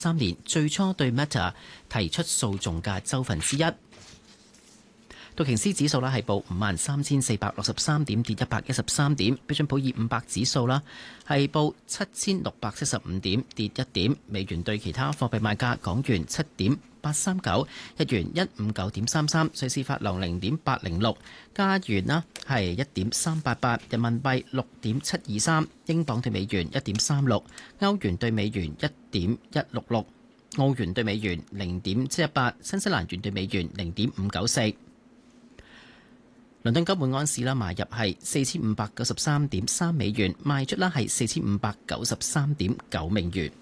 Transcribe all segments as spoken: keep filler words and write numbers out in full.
三年最初對 Meta 提出訴訟嘅州份之一。道瓊斯指數啦係報五萬三千四百六十三點，跌一百一十三點。標準普爾五百指數啦係報七千六百七十五點，跌一點。美元對其他貨幣賣價：港元七點八三九，日元一五九點三三，瑞士法郎零點八零六，加元啦係一點三八八，人民幣六點七二三，英鎊對美元一點三六，歐元對美元一點一六六，澳元對美元零點七一八，新西蘭元對美元零點五九四。倫敦金每安士啦買入係四千五百九十三點三美元，賣出啦係四千五百九十三點九美元。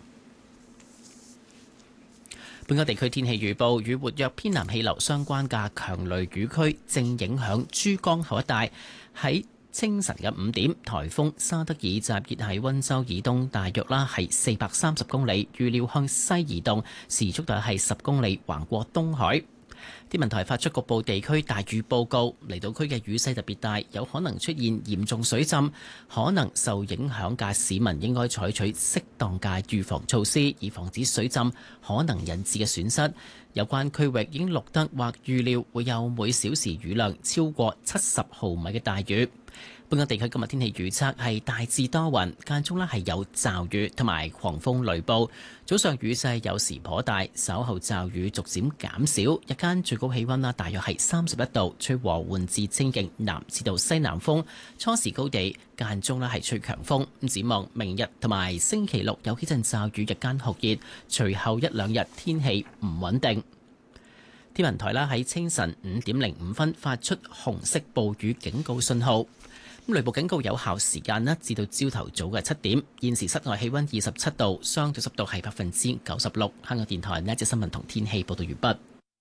本港地區天氣預報，與活躍偏南氣流相關嘅強雷雨區正影響珠江口一帶。喺清晨嘅五點，颱風沙德爾集結喺溫州以東大約啦係四百三十公里，預料向西移動，時速大約係十公里，橫過東海。天文台發出局部地區大雨報告，離島區嘅雨勢特別大，有可能出現嚴重水浸，可能受影響嘅市民應該採取適當嘅預防措施，以防止水浸可能引致嘅損失。有關區域已經錄得或預料會有每小時雨量超過七十毫米嘅大雨。本港地區今日天氣預測係大致多雲，間中咧係有驟雨同埋狂風雷暴。早上雨勢有時頗大，稍後驟雨逐漸減少。日間最高氣溫啦，大約係三十一度，吹和緩至清勁南至到西南風。初時高地間中咧係吹強風。咁展望明日同埋星期六有幾陣驟雨，日間酷熱，隨後一兩日天氣唔穩定。天文台啦喺清晨五點零五分發出紅色暴雨警告信號。雷暴警告有效時間呢至到朝頭早嘅七點。現時室外氣溫二十七度，相對濕度係百分之九十六。香港電台呢一節新聞同天氣報道完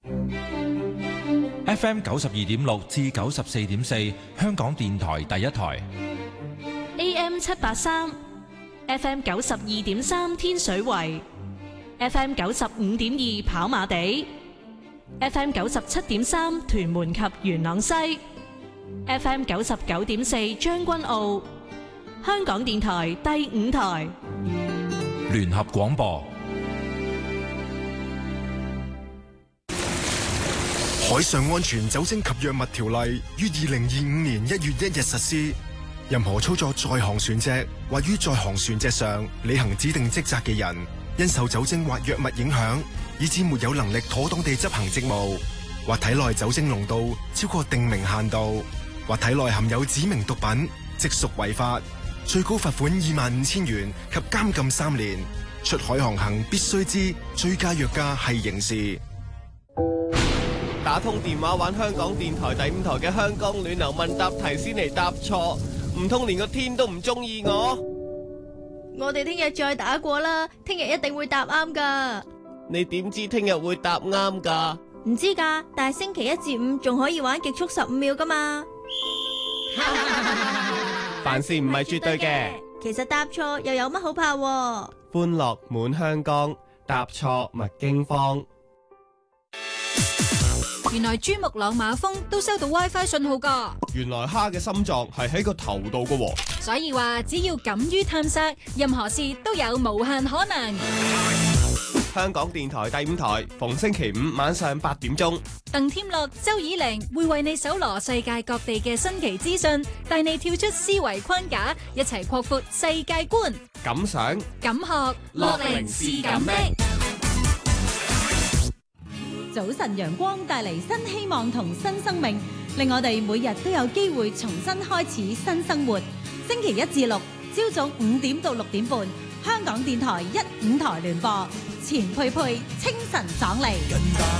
畢。F M 九十二點六至九十四點四，香港電台第一台。 A M 七八三，F M 九十二點三天水圍，F M 九十五點二跑馬地，F M 九十七點三屯門及元朗西。F M 九十九點四將軍澳，香港電台第五台聯合廣播。 海上安全酒精及藥物條例於二零二五年一月一日實施。任何操作在航船隻或於在航船隻上履行指定職責嘅人，因受酒精或藥物影響，以致沒有能力妥當地執行職務，或體內酒精濃度超過定明限度，或體內含有指明毒品，即屬違法，最高罰款二萬五千元及監禁三年。出海航行必須知醉駕藥駕係刑事。 打通電話玩香港電台第五台嘅香港暖流問答題先嚟答錯，唔通連個天都唔中意我？ 我哋聽日再打過啦，聽日一定會答啱噶。 你點知聽日會答啱噶？ 唔知噶，但係星期一至五仲可以玩極速十五秒噶嘛。 凡事唔係絕對嘅， 其實答錯又有乜好怕？ 歡樂滿香江，答錯勿驚慌。 原來珠穆朗瑪峰都收到 WiFi 信號噶。 原來蝦嘅心臟係喺個頭度噶， 所以話只要敢於探索，任何事都有無限可能。 香港電台第五台，逢星期五晚上八點鐘， 鄧添樂、周以玲會為你搜羅世界各地嘅新奇資訊，帶你跳出思維框架，一齊擴闊世界觀。 感想、 感學，樂齡是感的。 早晨陽光帶嚟新希望同新生命，令我哋每日都有機會重新開始新生活。星期一至六，朝早五點到六點半，香港電台一五台聯播，錢佩佩清晨爽利。